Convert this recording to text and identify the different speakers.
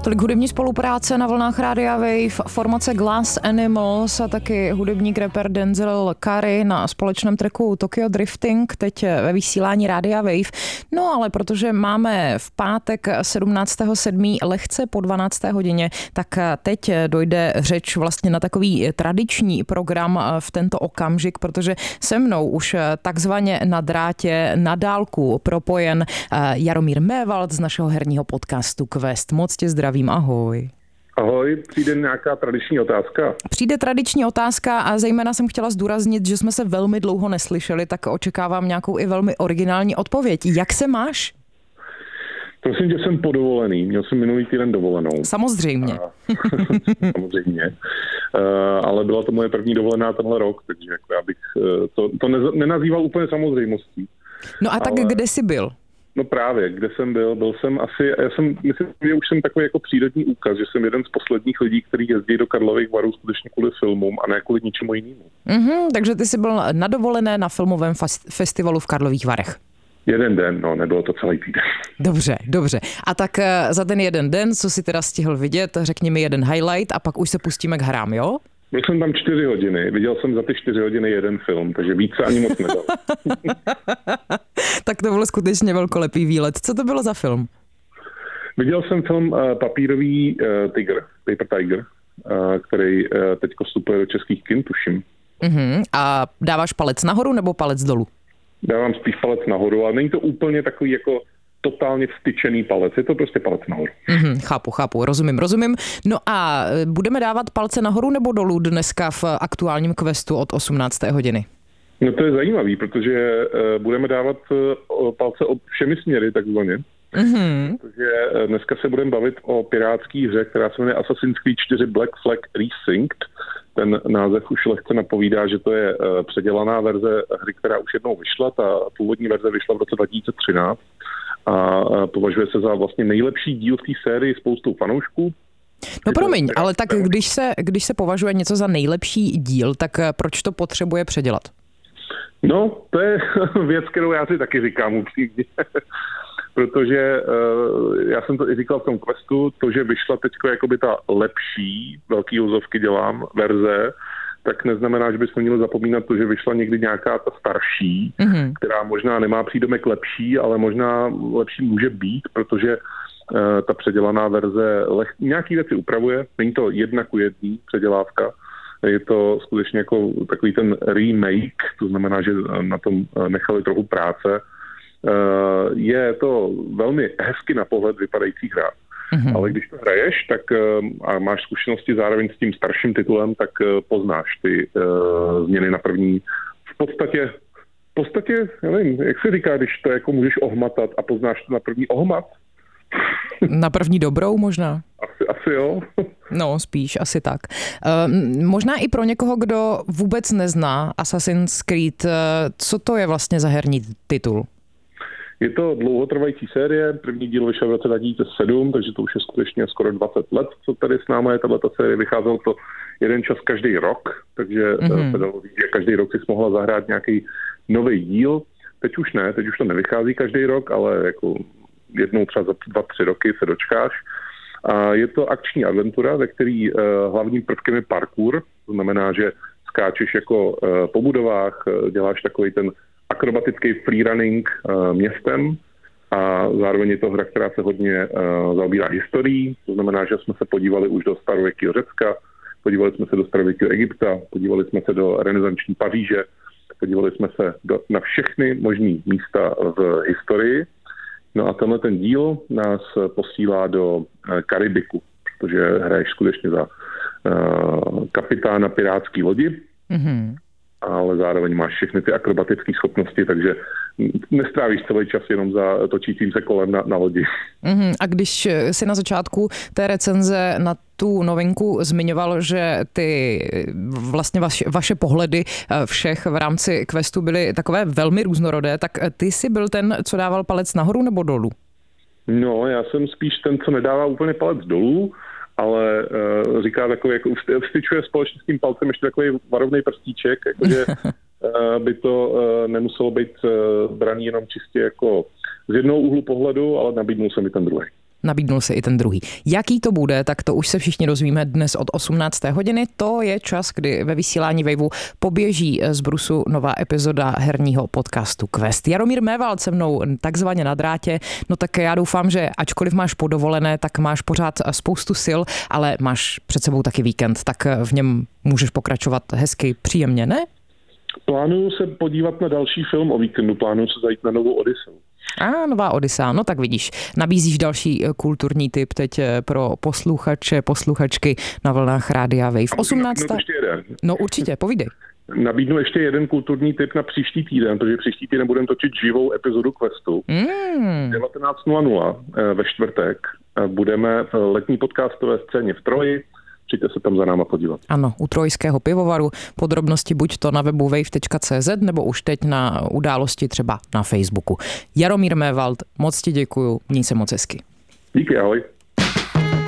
Speaker 1: Tolik hudební spolupráce na vlnách Rádia Wave, formace Glass Animals a taky hudebník rapper Denzel Curry na společném tracku Tokyo Drifting, teď ve vysílání Rádia Wave. No ale protože máme v pátek 17.7. lehce po 12. hodině, tak teď dojde řeč vlastně na takový tradiční program v tento okamžik, protože se mnou už takzvaně na drátě na dálku propojen Jaromír Mévald z našeho herního podcastu Quest. Moc tě zdravím, ahoj.
Speaker 2: Ahoj, přijde nějaká tradiční otázka?
Speaker 1: Přijde tradiční otázka a zejména jsem chtěla zdůraznit, že jsme se velmi dlouho neslyšeli, tak očekávám nějakou i velmi originální odpověď. Jak se máš?
Speaker 2: Prosím tě, jsem podovolený. Měl jsem minulý týden dovolenou.
Speaker 1: Samozřejmě.
Speaker 2: Samozřejmě. Ale byla to moje první dovolená tenhle rok, takže jako já bych to nenazýval úplně samozřejmostí.
Speaker 1: No a tak kde jsi byl?
Speaker 2: No právě, kde jsem byl jsem asi, myslím, že už jsem takový jako přírodní úkaz, že jsem jeden z posledních lidí, kteří jezdí do Karlových Varů skutečně kvůli filmům a ne kvůli ničemu jinému.
Speaker 1: Takže ty jsi byl na dovolené na filmovém festivalu v Karlových Varech.
Speaker 2: Jeden den, no, nebylo to celý týden.
Speaker 1: Dobře. A tak za ten jeden den, co jsi teda stihl vidět, řekni mi jeden highlight a pak už se pustíme k hrám, jo?
Speaker 2: Byl jsem tam 4 hodiny, viděl jsem za ty 4 hodiny jeden film, takže více ani moc nedal.
Speaker 1: Tak to byl skutečně velkolepý výlet. Co to bylo za film?
Speaker 2: Viděl jsem film Papírový tygr, Paper Tiger, který teďko vstupuje do českých kin, tuším.
Speaker 1: A dáváš palec nahoru nebo palec dolů?
Speaker 2: Dávám spíš palec nahoru, ale není to úplně takový jako totálně vstyčený palec, je to prostě palec nahoru.
Speaker 1: Chápu, rozumím. No a budeme dávat palce nahoru nebo dolů dneska v aktuálním questu od 18. hodiny?
Speaker 2: No to je zajímavý, protože budeme dávat palce všemi směry, takzvaně. Protože dneska se budeme bavit o pirátský hře, která se jmenuje Assassin's Creed 4 Black Flag Resynced. Ten název už lehce napovídá, že to je předělaná verze hry, která už jednou vyšla. Ta původní verze vyšla v roce 2013 a považuje se za vlastně nejlepší díl té série spoustou fanoušků.
Speaker 1: No promiň, ale tak když se považuje něco za nejlepší díl, tak proč to potřebuje předělat?
Speaker 2: No, to je věc, kterou já si taky říkám upřímně. Protože já jsem to i říkal v tom questu, to, že vyšla teďko jakoby ta lepší, velký úzovky dělám, verze, tak neznamená, že bychom měli zapomínat to, že vyšla někdy nějaká ta starší, která možná nemá přídomek lepší, ale možná lepší může být, protože ta předělaná verze nějaký věci upravuje, není to 1:1 předělávka, je to skutečně jako takový ten remake, to znamená, že na tom nechali trochu práce. Je to velmi hezky na pohled vypadající hra. Ale když to hraješ, tak a máš zkušenosti zároveň s tím starším titulem, tak poznáš ty změny na první. V podstatě, já nevím, jak se říká, když to jako můžeš ohmatat a poznáš to na první ohmat?
Speaker 1: Na první dobrou možná?
Speaker 2: Asi jo.
Speaker 1: No, spíš, asi tak. Možná i pro někoho, kdo vůbec nezná Assassin's Creed, co to je vlastně za herní titul?
Speaker 2: Je to dlouhotrvající série, první díl vyšel v roce 2007, takže to už je skutečně skoro 20 let, co tady s námi je tato série. Vycházelo to jeden čas každý rok, takže se dalo říct, že každý rok si mohla zahrát nějaký nový díl. Teď už ne, teď už to nevychází každý rok, ale jako jednou třeba za 2-3 roky se dočkáš. A je to akční adventura, ve který hlavním prvkem je parkour, to znamená, že skáčeš jako po budovách, děláš takový ten akrobatický freerunning městem a zároveň je to hra, která se hodně zaobírá historií, to znamená, že jsme se podívali už do starověkého Řecka, podívali jsme se do starověkého Egypta, podívali jsme se do renesanční Paříže, podívali jsme se na všechny možný místa v historii. No a tenhle ten díl nás posílá do Karibiku, protože hraješ skutečně za kapitána pirátský lodi, ale zároveň máš všechny ty akrobatické schopnosti, takže nestrávíš celý čas jenom za točícím se kolem na lodi.
Speaker 1: A když si na začátku té recenze na tu novinku zmiňoval, že ty vlastně vaše pohledy všech v rámci questu byly takové velmi různorodé, tak ty jsi byl ten, co dával palec nahoru nebo dolů? No,
Speaker 2: já jsem spíš ten, co nedává úplně palec dolů, ale říká takový, jako vstyčuje společně s tím palcem ještě takový varovný prstíček, jakože by to nemuselo být braný jenom čistě jako z jednoho úhlu pohledu, ale nabídnul se mi ten druhý.
Speaker 1: nabídnul se i ten druhý. Jaký to bude, tak to už se všichni dozvíme dnes od 18. hodiny. To je čas, kdy ve vysílání Waveu poběží z brusu nová epizoda herního podcastu Quest. Jaromír Mévald se mnou takzvaně na drátě, no tak já doufám, že ačkoliv máš podovolené, tak máš pořád spoustu sil, ale máš před sebou taky víkend, tak v něm můžeš pokračovat hezky, příjemně, ne?
Speaker 2: Plánuju se podívat na další film o víkendu, plánuju se zajít na novou Odysseu.
Speaker 1: Nová Odyssea, no tak vidíš, nabízíš další kulturní tip teď pro posluchače, posluchačky na vlnách Rádia Wave. 18. No určitě, povídej.
Speaker 2: Nabídnu ještě jeden kulturní tip na příští týden, protože příští týden budeme točit živou epizodu Questu. 19:00 ve čtvrtek budeme v letní podcastové scéně v Troji. Přijďte se tam za náma podívat.
Speaker 1: Ano, u Trojského pivovaru. Podrobnosti buď to na webu wave.cz nebo už teď na události třeba na Facebooku. Jaromír Mévald, moc ti děkuju, měj se moc hezky.
Speaker 2: Díky, ahoj.